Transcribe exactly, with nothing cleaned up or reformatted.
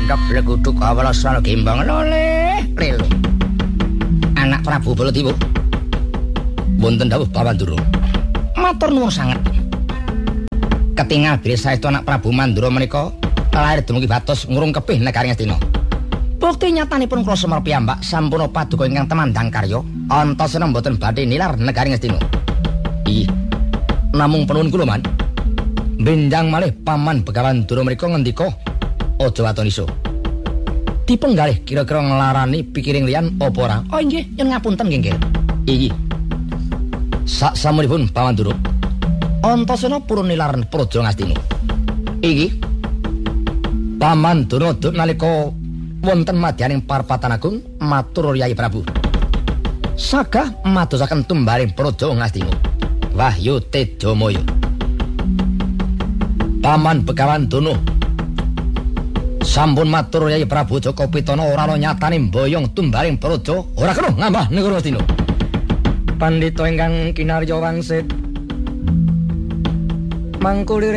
keblek kudu kawelasan gimbang loleh lelo. Anak Prabu Baladewa. Wonten dawuh Pawandura. Matur nuwun sanget. Ketingal bilih saestu anak Prabu Mandura menika lair dumugi batos ngurung kepih negari Ngastina. Bukti nyatanipun kula Semar piyambak sampun paduka ingkang temandang karya antasena mboten badhe nilar negari Ngastina. Iya. Namung penuhun kula man. Benjang malih Paman Begawandura menika ngendika aja waton iso. Dipenggalih kira-kira nglarani pikiring liyan apa ora? Oh nggih, yen ngapunten nggih. Iki. Sak samunipun Pawandura. Antasena purun nilar praja Ngastina. Iki. Paman Duraduk nalika wonten madyaning parpatan agung matur Yai Prabu. Sagah madosaken tumbaring praja Ngastina. Wahyu Tejamaya. Paman Begawanduna sampun matur Yai Prabu Jaka Pitana ora ana nyatane mboyong tumbaring praja ora kena ngambah negara Ngastina. Pandhita ingkang kinarya wangsit mangkulire